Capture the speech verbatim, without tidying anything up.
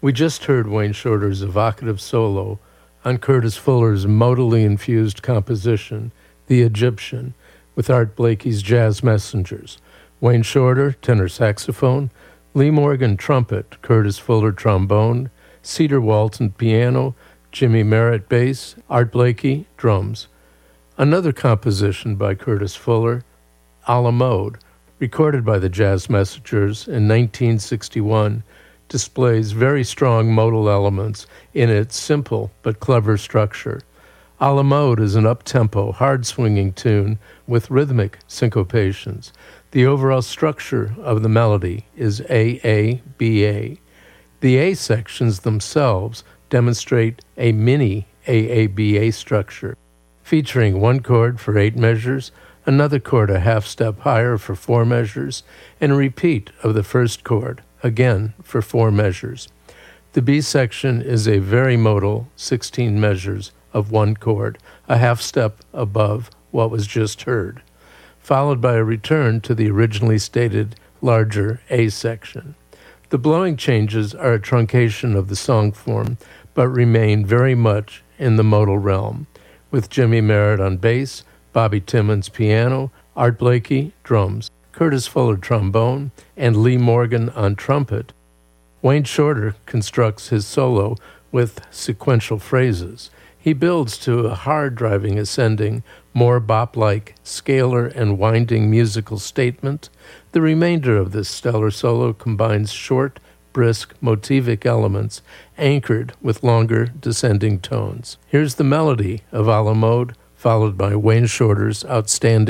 We just heard Wayne Shorter's evocative solo on Curtis Fuller's modally infused composition, The Egyptian, with Art Blakey's Jazz Messengers. Wayne Shorter, tenor saxophone, Lee Morgan, trumpet, Curtis Fuller, trombone, Cedar Walton, piano, Jimmy Merritt, bass, Art Blakey, drums. Another composition by Curtis Fuller, A la Mode, recorded by the Jazz Messengers in nineteen sixty-one, displays very strong modal elements in its simple but clever structure. A la Mode is an up-tempo, hard-swinging tune with rhythmic syncopations. The overall structure of the melody is A A B A. The A sections themselves demonstrate a mini A A B A structure, featuring one chord for eight measures, another chord a half step higher for four measures, and a repeat of the first chord, again for four measures. The B section is a very modal sixteen measures of one chord, a half step above what was just heard, followed by a return to the originally stated larger A section. The blowing changes are a truncation of the song form, but remain very much in the modal realm, with Jimmy Merritt on bass, Bobby Timmons piano, Art Blakey drums, Curtis Fuller trombone, and Lee Morgan on trumpet. Wayne Shorter constructs his solo with sequential phrases. He builds to a hard-driving, ascending, more bop-like, scalar and winding musical statement. The remainder of this stellar solo combines short, brisk, motivic elements anchored with longer descending tones. Here's the melody of A la Mode, followed by Wayne Shorter's outstanding